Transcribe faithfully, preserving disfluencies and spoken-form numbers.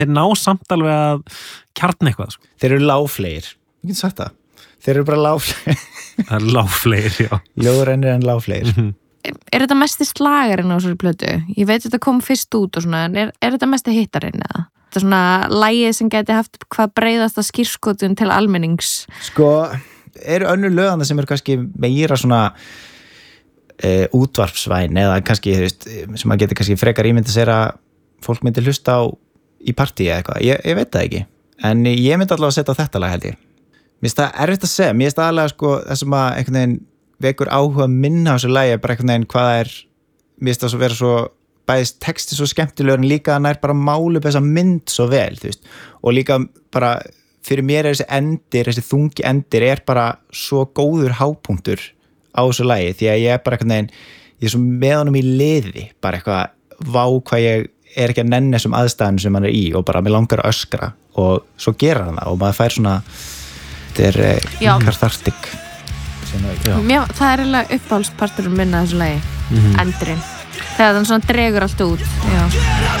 þeir ná samt alveg að kjarna eitthvað sko. Þeir eru lágflegir, ég get sagt það þeir eru bara lágflegir Það er lágflegir, já ljóðrænir en lágflegir mm-hmm. Er þetta mesti slagarinn á þessari plötu? Ég veit þetta kom fyrst út og svona en er, er þetta mesti hittarinn eða? Þetta er svona lagið sem geti haft hvað breiðasta skírskotun til almennings Sko, eru önnur lögana sem eru kannski meira svona e, útvarpsvæn eða kannski, þú veist, sem maður geti kannski frekar ímynda sér að fólk myndi hlusta á í partí eða eitthvað, ég, ég veit það ekki en ég myndi allavega að setja á þetta lag held ég Mér finnst það erfitt að segja, mér finnst það aðlega sko það sem að einhvern veginn vekur áhuga minna á þessu lagi bara einhvern veginn hvað er mér finnst það að vera svo bæðist texti svo skemmtilegur en líka að nær bara málu upp þessa mynd svo vel, þú veist og líka bara fyrir mér er þessi endir, þessi þungi endir er bara svo góður hápunktur á þessu lagi því að ég er bara einhvern veginn ég er svo með honum í liði bara eitthvað vá hvað ég er ekki að nenni þessum aðstæðan sem hann er í og bara mér langar að öskra og svo gera hann það og maður fær svona þetta er kathartik Mér, það er eiginlega uppáhaldsparturinn minna þessu lagi mm-hmm. endurinn þegar þann svona dregur allt út já